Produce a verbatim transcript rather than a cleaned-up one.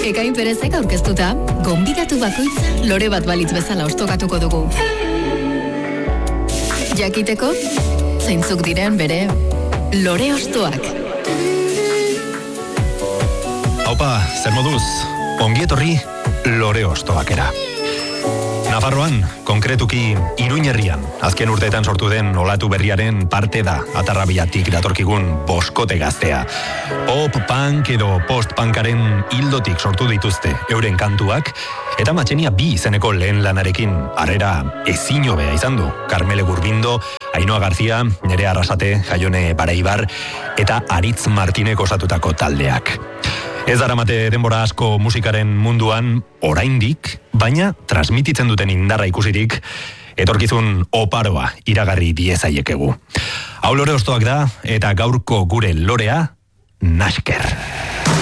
Ekain Perezek aurkeztuta, gonbidatu bakoitza lore bat balitz bezala ostokatuko dugu. Jakiteko, zeintzuk diren bere lore ostoak. Haupa, zer moduz, ongi etorri lore ostoakera. Nafarroan, konkretuki Iruin herrian, azken urteetan sortu den olatu berriaren parte da Atarrabiatik datorkigun boskote gaztea. Pop, punk edo post-punkaren hildotik sortu dituzte euren kantuak, eta Matxenia bi izeneko lehen lanarekin harrera ezin hobea izan du. Carmele Gurbindo, Ainhoa Garzia, Nerea Arrasate, Jaione Bareibar eta Aritz Martinek osatutako taldeak. Ez daramate denbora asko musikaren munduan oraindik, baina transmititzen duten indarra ikusirik, etorkizun oparoa iragarri diezaiekegu. Hau lore ostoak da, eta gaurko gure lorea, Nasker.